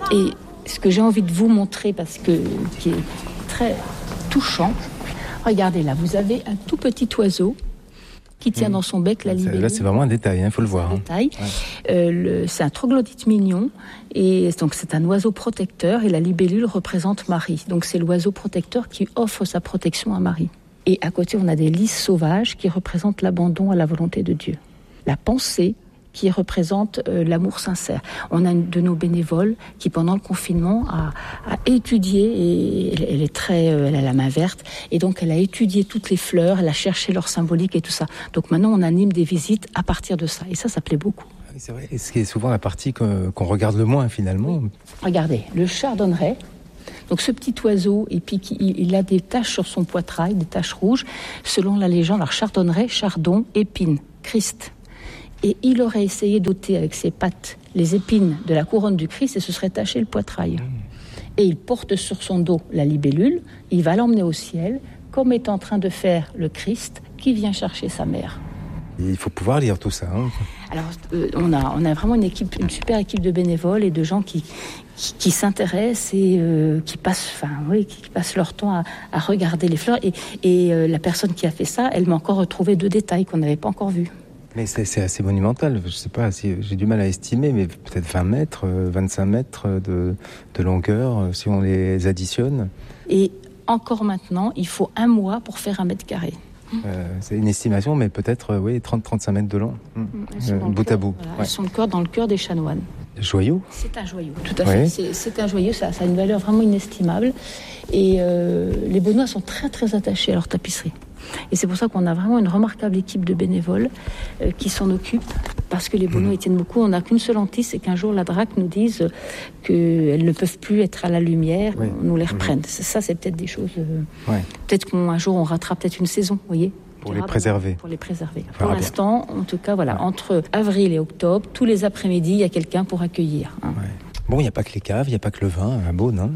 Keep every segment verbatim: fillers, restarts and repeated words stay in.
Et ce que j'ai envie de vous montrer, parce que qui est très touchant, regardez là, vous avez un tout petit oiseau qui tient mmh. dans son bec la libellule. Là, c'est vraiment un détail, il hein, faut le voir. C'est un hein. détail. Ouais. Euh, le, c'est un troglodyte mignon, et donc c'est un oiseau protecteur, et la libellule représente Marie. Donc c'est l'oiseau protecteur qui offre sa protection à Marie. Et à côté, on a des lys sauvages qui représentent l'abandon à la volonté de Dieu. La pensée qui représente euh, l'amour sincère. On a une de nos bénévoles qui, pendant le confinement, a, a étudié, et elle, elle est très, euh, elle a la main verte, et donc elle a étudié toutes les fleurs, elle a cherché leur symbolique et tout ça. Donc maintenant, on anime des visites à partir de ça, et ça, ça plaît beaucoup. Oui, c'est vrai. Et ce qui est souvent la partie que, qu'on regarde le moins, finalement. Regardez, le chardonneret. Donc ce petit oiseau, et puis il, il a des taches sur son poitrail, des taches rouges, selon la légende. Alors chardonneret, chardon, épine, Christ. Et il aurait essayé d'ôter avec ses pattes les épines de la couronne du Christ et se serait taché le poitrail. Et il porte sur son dos la libellule, il va l'emmener au ciel, comme est en train de faire le Christ qui vient chercher sa mère. Et il faut pouvoir lire tout ça. Hein. Alors, euh, on a, on a vraiment une équipe, une super équipe de bénévoles et de gens qui, qui, qui s'intéressent et euh, qui passent, enfin, oui, qui passent leur temps à, à regarder les fleurs. Et, et euh, la personne qui a fait ça, elle m'a encore retrouvé deux détails qu'on n'avait pas encore vus. Mais c'est, c'est assez monumental, je sais pas, si, j'ai du mal à estimer, mais peut-être vingt mètres, vingt-cinq mètres de, de longueur, si on les additionne. Et encore maintenant, il faut un mois pour faire un mètre carré. Euh, c'est une estimation, mais peut-être oui, trente à trente-cinq mètres de long, euh, bout à bout. Voilà, ouais. Elles sont le cœur, dans le cœur des chanoines. Joyau ? C'est un joyau, tout à fait. Ouais. C'est, c'est un joyau, ça, ça a une valeur vraiment inestimable. Et euh, les Beaunois sont très très attachés à leur tapisserie. Et c'est pour ça qu'on a vraiment une remarquable équipe de bénévoles euh, qui s'en occupent, parce que les Beaunois mmh. y tiennent beaucoup. On n'a qu'une seule hantise, c'est qu'un jour la D R A C nous dise qu'elles ne peuvent plus être à la lumière, oui. on nous les reprenne. Mmh. Ça, c'est peut-être des choses... Euh, ouais. Peut-être qu'un jour on rattrape peut-être une saison, vous voyez. Pour les préserver. Pour les préserver. Pour ah, l'instant, bien. En tout cas, voilà, entre avril et octobre, tous les après-midi, il y a quelqu'un pour accueillir. Hein. Ouais. Bon, il n'y a pas que les caves, il n'y a pas que le vin, un beau, non ?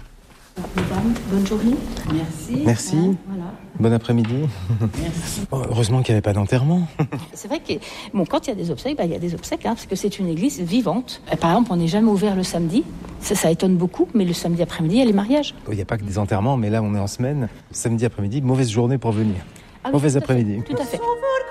Mesdames, bonne journée. Merci. Merci. Hein, voilà. Bon après-midi. Merci. Oh, heureusement qu'il n'y avait pas d'enterrement. C'est vrai que bon, quand il y a des obsèques, bah, il y a des obsèques, hein, parce que c'est une église vivante. Par exemple, on n'est jamais ouvert le samedi. Ça, ça étonne beaucoup, mais le samedi après-midi, il y a les mariages. Il n'y a pas que des enterrements, mais là, on est en semaine. Samedi après-midi, mauvaise journée pour venir. Ah oui, mauvaise tout après-midi. Tout à fait.